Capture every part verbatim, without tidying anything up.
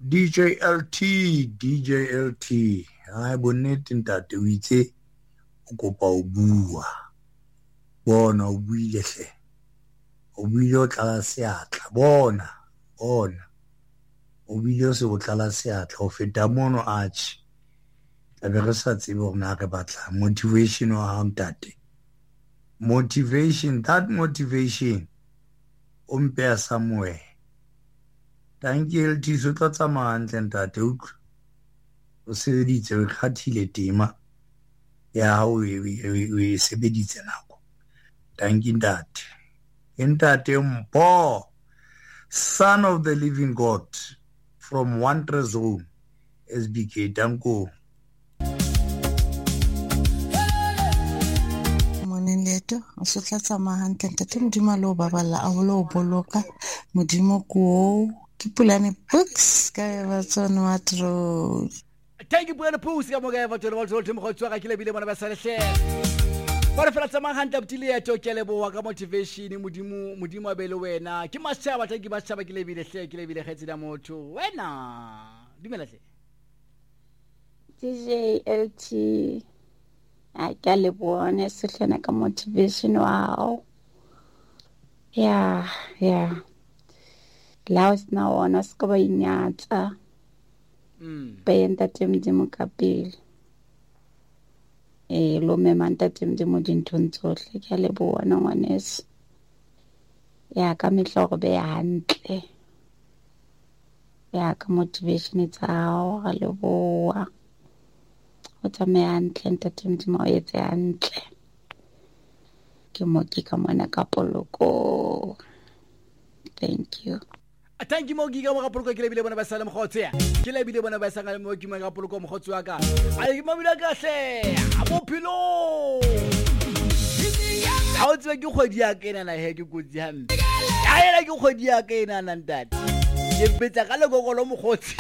D J L T, D J L T. Ai bonnete ntate o itse o kopa o bua. Bona o buile hle. O buile o tlala seatla. Bona, bona. O buile o se o tlala seatla o feta mono arch. Tlabe re sa tsebe hore na re batla motivation wa hao ntate. Motivation, that motivation o mpeya somewhere. Thank you L T so tla tsamaya hantle ntate utlwa. O sebeditse o khathile tema ya hao o e sebeditse nako. Thank you ntate. Ntate Mpo, son of the living God from One Zone S B K. Danko. Leto o se tla tsamaya hantle ntate modimo a lo baballa a lo boloka modimo ko ke pulane books ka Everton What Road. Thank you Pulane Books ka mo ka Everton What Road mo go tswa ka kile bile bona ba sa lehle ba re fela tsamaya hantle botile ya to kele bo ka motivation modimo modimo a be le wena ke mashaba tla ke ba shaba kile bile hle kile bile khetsi da motho wena dumela hle D J L T I can live one is like a motivation. Wow. Yeah, yeah. Laos na ona ska ba inyatsa. Mm. Penta tem di mo kapil. Eh lo me manta tem di mo dinthong tsohle ke le bona ngwanes. Ya ka mehlogo be hantle. Ya ka motivation tsa hao ga le boa. O tsamaya hantle ntate modimo o etse hantle ke mo ke ka mona ka poloko. Thank you. Thank you mo giga mo ka poloko ke le bile bona ba sala mogotse ke le bile bona ba sanga mo ke mo ka poloko mogotse wa ka ai mo bila ka hle a bophelo a o tswe ke kgodi ya ke nana he ke kutsi hampe a ela ke kgodi ya ke nana ntate ke betsa ka le gogolo mogotse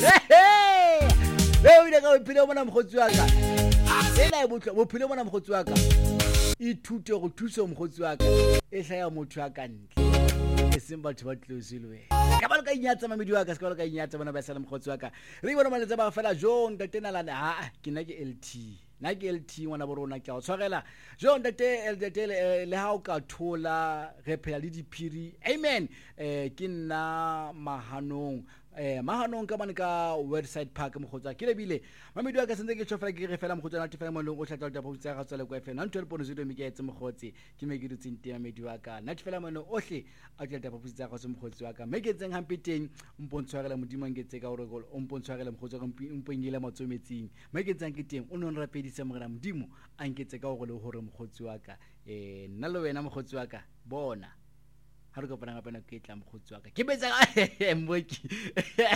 Be o ile ka bophelo bona mogotsi wa ka. Ela e botlo bophelo bona mogotsi wa ka. E thute go thusa mogotsi wa ka. E hla ya motho wa ka ntle. E seng batho ba tlosile. Ka ba le ka inyatsa mamedi wa ka, ska ba le ka inyatsa bona ba sala mogotsi wa ka. Re bona maletsa ba fela John Tatena la ha ke nna ke L T. Na ke L T ngwana borona ke a tshwarela. John Tate L T le ha o ka thola re phela le diphiri. Amen. Eh ke nna mahanong eh mahanong ka bana ka website park mo khotsa ke lebile mamedi wa ka sentse ke tshofela ke re fela mo khotsa na tefela mo leng o tlatla tla botsa ga tsale kwa fela ntwe le pono zelo mi ke etse mo khotsi ke me ke dutse nteng mamedi wa ka na tefela mo ohle a tlatla ba botsa ga mo khotsi wa ka me ke tseng hampe teng mpontshwarela modimo ngetse ka gore o mpontshwarela mo khotsa ka mpengile matsometsing me ke tsang ke teng o no nra pedisa mo gona modimo a nketse ka gore le hore mo khotsi wa ka eh nna le wena mo khotsi wa ka bona ha re ka bona ngapana ke tla mo khotsi wa ka ke betsa ga mmoki